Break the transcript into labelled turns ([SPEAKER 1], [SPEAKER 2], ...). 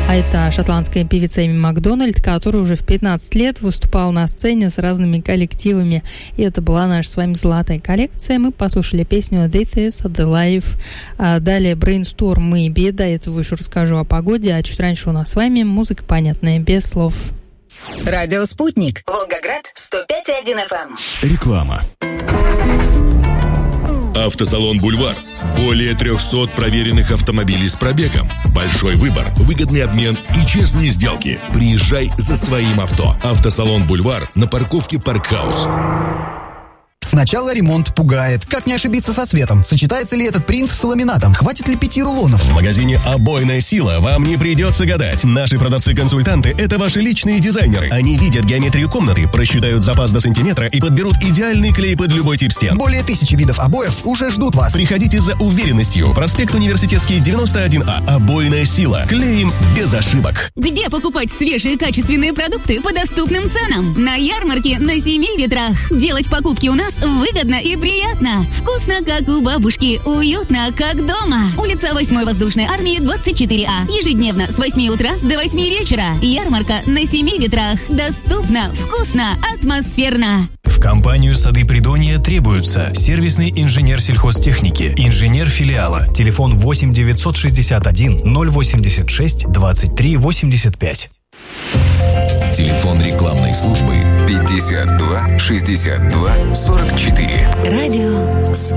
[SPEAKER 1] А это шотландская певица Эми Макдональд, которая уже в 15 лет выступала на сцене с разными коллективами. И это была наша с вами золотая коллекция. Мы послушали песню «This is the Life». Далее «Brainstorm» Maybe. До этого еще расскажу о погоде. А чуть раньше у нас с вами музыка понятная, без слов.
[SPEAKER 2] Радио «Спутник». Волгоград, 105,1 FM.
[SPEAKER 3] Реклама. Автосалон «Бульвар». Более 300 проверенных автомобилей с пробегом. Большой выбор, выгодный обмен и честные сделки. Приезжай за своим авто. Автосалон «Бульвар» на парковке «Паркхаус».
[SPEAKER 4] Сначала ремонт пугает. Как не ошибиться со цветом? Сочетается ли этот принт с ламинатом? Хватит ли 5 рулонов?
[SPEAKER 5] В магазине «Обойная сила» вам не придется гадать. Наши продавцы-консультанты – это ваши личные дизайнеры. Они видят геометрию комнаты, просчитают запас до сантиметра и подберут идеальный клей под любой тип стен.
[SPEAKER 4] Более 1000 видов обоев уже ждут вас.
[SPEAKER 5] Приходите за уверенностью. Проспект Университетский, 91А. «Обойная сила». Клеим без ошибок.
[SPEAKER 6] Где покупать свежие качественные продукты по доступным ценам? На ярмарке на 7 ветрах. Делать покупки у нас выгодно и приятно. Вкусно, как у бабушки. Уютно, как дома. Улица 8-й воздушной армии, 24А. Ежедневно с 8 утра до 8 вечера. Ярмарка на 7 ветрах. Доступно, вкусно, атмосферно.
[SPEAKER 7] В компанию «Сады Придонья» требуется сервисный инженер сельхозтехники, инженер филиала. Телефон 8 961 086 23 85.
[SPEAKER 3] Телефон рекламной службы 52 62 44.
[SPEAKER 2] Радио